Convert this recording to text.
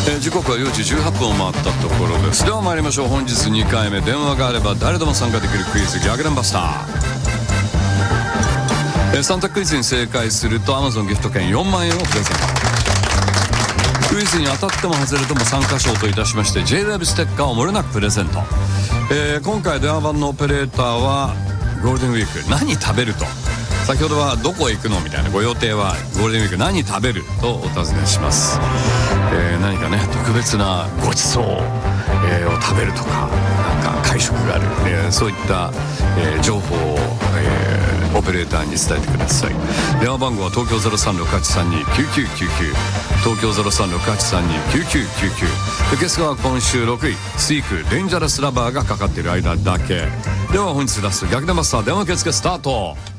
時刻は4時18分を回ったところです。では参りましょう。本日2回目、電話があれば誰でも参加できるクイズ、逆転バスター。3択クイズに正解すると Amazon ギフト券4万円をプレゼント。クイズに当たっても外れても参加賞といたしまして J-Web ステッカーをもれなくプレゼント。今回電話番のオペレーターはゴールデンウィーク何食べると、先ほどはどこへ行くのみたいなご予定はゴールデンウィーク何食べるとお尋ねします。何かね特別なごちそう、を食べるとかなんか会食がある、そういった、情報を、オペレーターに伝えてください。電話番号は東京 0368329999 東京 0368329999 ゲストは今週6位スイークデンジャラスラバーがかかっている間だけ。では本日ラスト逆転マスター電話受付スタート。